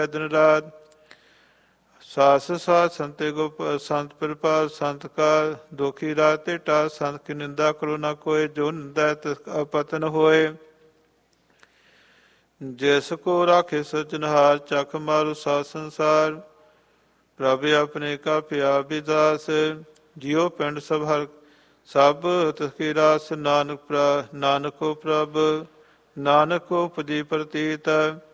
ਦਿਨ ਰਾਤ। ਸਾਸ ਸਾਥ ਸੰਤੇ ਗੋਪ ਸੰਤ ਪ੍ਰਪਾਲ ਸੰਤ ਕਾ ਦੋਖੀ ਰਾਤ ਟਾ। ਸੰਤ ਕੀ ਨਿੰਦਾ ਕਰੋ ਨਾ ਕੋਏ, ਜੋ ਨਿੰਦਾ ਤਿਸ ਕਾ ਪਤਨ ਹੋਏ। ਜਿਸ ਕੋ ਰਾਖੇ ਸਚਨਹਾਰ, ਚੱਕ ਮਾਰੂ ਸਾਧ ਸੰਸਾਰ। ਪ੍ਰਭ ਆਪਣੇ ਕਾ ਪਿਆ ਵਿਦਾਸ, ਜਿਉ ਪਿੰਡ ਸਭ ਹਰ ਸਭ ਤਿਸ ਕੀ ਰਾਸ। ਨਾਨਕ ਨਾਨਕ ਕੋ ਪ੍ਰਭ ਨਾਨਕ ਕੋ ਉਪਜੀ ਪ੍ਰਤੀਤ।